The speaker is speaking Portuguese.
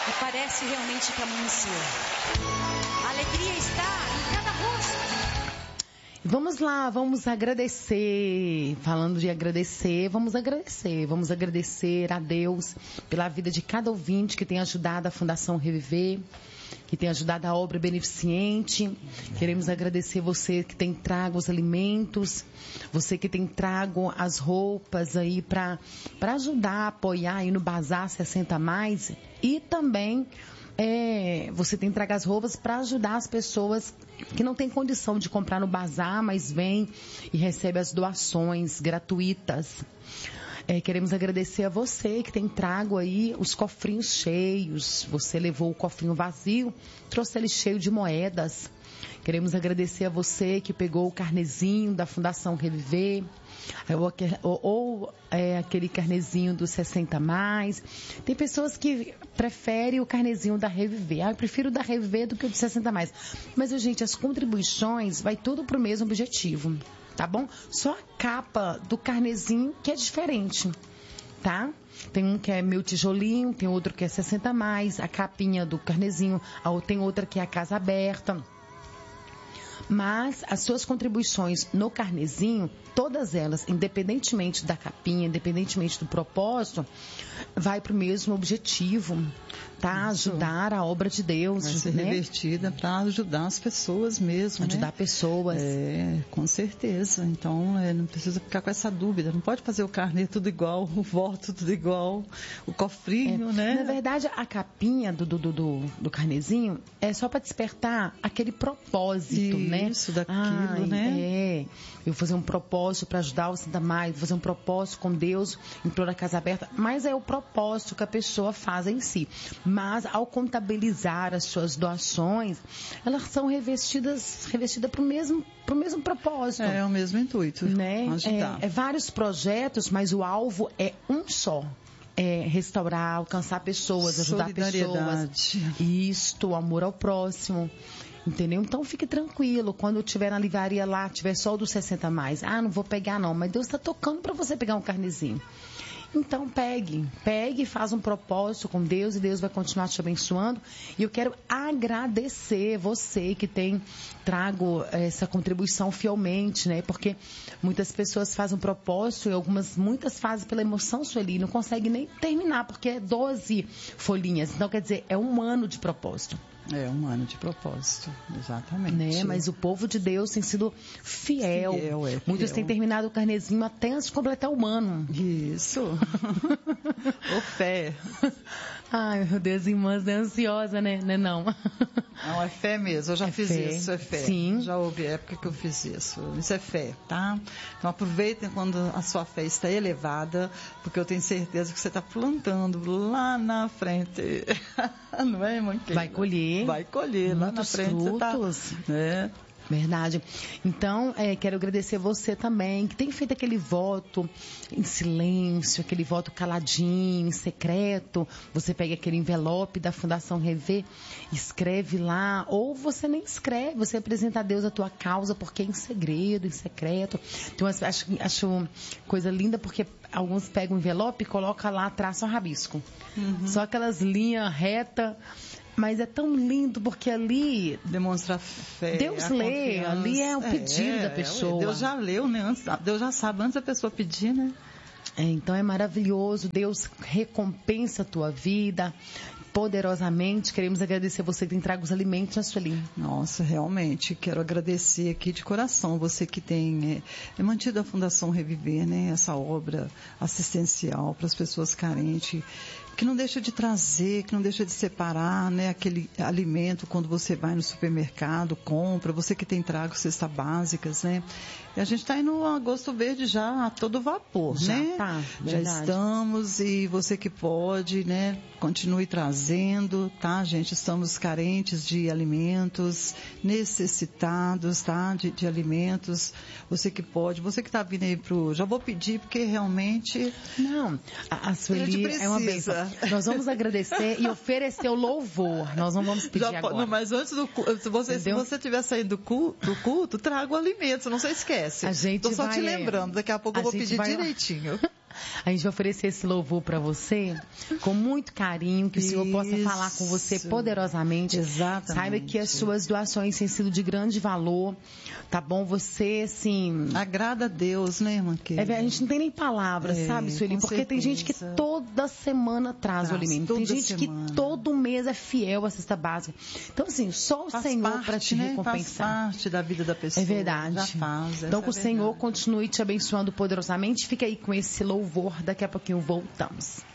E parece realmente que amanheceu. A alegria está em cada rosto. Vamos lá, vamos agradecer. Falando de agradecer, vamos agradecer. Vamos agradecer a Deus pela vida de cada ouvinte que tem ajudado a Fundação Reviver, que tem ajudado a obra beneficente. Queremos agradecer você que tem trago os alimentos, você que tem trago as roupas aí para ajudar, apoiar aí no Bazar 60 Mais. E também você tem trago as roupas para ajudar as pessoas que não têm condição de comprar no Bazar, mas vem e recebe as doações gratuitas. Queremos agradecer a você que tem trago aí os cofrinhos cheios. Você levou o cofrinho vazio, trouxe ele cheio de moedas. Queremos agradecer a você que pegou o carnezinho da Fundação Reviver, ou aquele carnezinho do 60 Mais. Tem pessoas que preferem o carnezinho da Reviver. Eu prefiro o da Reviver do que o do 60 Mais. Mas, gente, as contribuições vai tudo para o mesmo objetivo, tá bom? Só a capa do carnezinho que é diferente, tá? Tem um que é meu tijolinho, tem outro que é 60 Mais, a capinha do carnezinho, tem outra que é a casa aberta. Mas as suas contribuições no carnezinho, todas elas, independentemente da capinha, independentemente do propósito, vai para o mesmo objetivo, tá? Ajudar a obra de Deus. Vai ser revertida para ajudar as pessoas mesmo, ajudar pessoas. Com certeza. Então, não precisa ficar com essa dúvida. Não pode fazer o carnê tudo igual, o voto tudo igual, o cofrinho, né? Na verdade, a capinha do carnezinho é só para despertar aquele propósito, né? Isso, daquilo, né? Eu vou fazer um propósito para ajudar o 60 Mais, vou fazer um propósito com Deus, impor a casa aberta, mas é o propósito que a pessoa faz em si. Mas ao contabilizar as suas doações, elas são revestidas para o mesmo propósito. É o mesmo intuito, né? Ajudar. Vários projetos, mas o alvo é um só. Restaurar, alcançar pessoas, ajudar pessoas. Isto, amor ao próximo. Entendeu? Então fique tranquilo, quando tiver na livraria lá, tiver só o do 60 Mais, não vou pegar não, mas Deus está tocando para você pegar um carnezinho. Então pegue e faz um propósito com Deus e Deus vai continuar te abençoando. E eu quero agradecer você que tem trago essa contribuição fielmente, né? Porque muitas pessoas fazem um propósito e muitas fazem pela emoção, Sueli, não conseguem nem terminar, porque é 12 folhinhas. Então, quer dizer, é 1 ano de propósito. É 1 ano de propósito, exatamente. Né? Mas o povo de Deus tem sido fiel. Muitos têm terminado o carnezinho até antes de completar o ano. Isso. Ô fé. Ai, meu Deus, irmãs, é ansiosa, né? Não. Não, é fé mesmo. Eu já fiz fé. isso, é fé. Sim. Já houve época que eu fiz isso. Isso é fé, tá? Então aproveitem quando a sua fé está elevada, porque eu tenho certeza que você está plantando lá na frente. Não é, irmã? Vai colher. Vai colher lá na frente. Frutos. Você tá, Verdade. Então, quero agradecer você também, que tem feito aquele voto em silêncio, aquele voto caladinho, em secreto. Você pega aquele envelope da Fundação Rever, escreve lá, ou você nem escreve, você apresenta a Deus a tua causa, porque é em segredo, em secreto. Então, acho coisa linda, porque alguns pegam o envelope e colocam lá, traçam um rabisco. Uhum. Só aquelas linhas retas. Mas é tão lindo, porque ali demonstra fé. Deus lê, ali é o pedido da pessoa. Deus já leu, né? Deus já sabe antes da pessoa pedir, né? Então é maravilhoso. Deus recompensa a tua vida poderosamente. Queremos agradecer você que tem trago os alimentos, né, Sueli? Nossa, realmente, quero agradecer aqui de coração você que tem mantido a Fundação Reviver, né? Essa obra assistencial para as pessoas carentes, que não deixa de trazer, que não deixa de separar, né, aquele alimento quando você vai no supermercado, compra, você que tem trago cestas básicas, né? E a gente está indo no Agosto Verde já a todo vapor, né? Já estamos, e você que pode, né, continue trazendo, tá, gente? Estamos carentes de alimentos, necessitados, tá, de alimentos. Você que pode, você que está vindo aí já vou pedir, porque realmente... Não, a Sueli é uma bênção. Nós vamos agradecer e oferecer o louvor. Nós não vamos pedir agora. Não, mas antes do culto, se você estiver saindo do culto, traga o alimento, não se esquece. A gente Tô só te lembrando, daqui a pouco eu vou pedir direitinho. A gente vai oferecer esse louvor para você com muito carinho, que o Senhor possa falar com você poderosamente. Exatamente. Saiba que as suas doações têm sido de grande valor, tá bom? Você, assim... Agrada a Deus, né, irmã Keila? A gente não tem nem palavras, sabe, Sueli? Porque certeza. tem gente que toda semana traz o alimento. Tem gente que todo mês é fiel à cesta básica. Então, assim, só o Senhor para te recompensar. Faz parte da vida da pessoa. É verdade. Já faz. Então, que o Senhor continue te abençoando poderosamente. Fica aí com esse louvor. Daqui a pouquinho voltamos.